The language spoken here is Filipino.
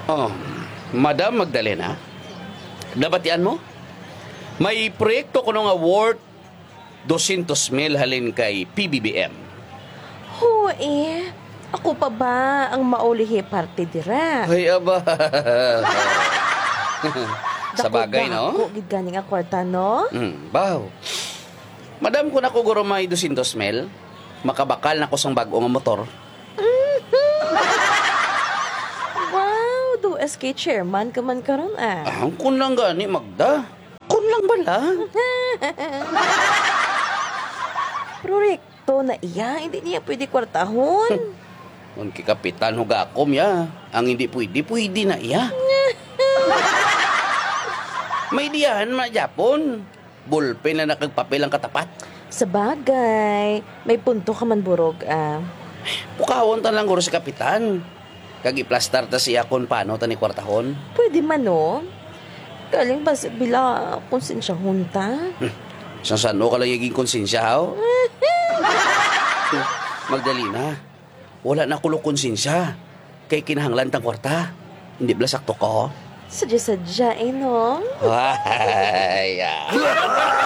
Oh, Madam Magdalena, nabatian mo? May proyekto ko nga worth 200,000 halin kay PBBM. Hoy, ako pa ba ang maulihi parte dira? Ay, aba. Sa bagay, no? Dako gid gani nga kwarta, no? Baw. Madam, kung ako guro may 200,000, makabakal na ko sang bago nga motor. Wow, do SK chairman ka man karon ah. Ang kun lang gani, Magda. Kun lang bala. Proyekto na iya, hindi niya pwede kwartahon. Kung kikapitan hugakom ya, ang hindi pwede na iya. May diyahan ma Japon. Bulpen na nakagpapel ang katapat. Sa bagay, may punto ka man burog ah. Pukawon ta lang guro sa kapitan. Kagiplastar ta siya kon paano ta ni kwartahon. Pwede man no? Galing ba sa bila konsensya hunta? Saan ka lang yung konsensya, haw? Magdalena, wala na kulo konsensya. Kay kinahanglan tang kwarta. Hindi bala sakto ko. Sadya-sadya no? Ay,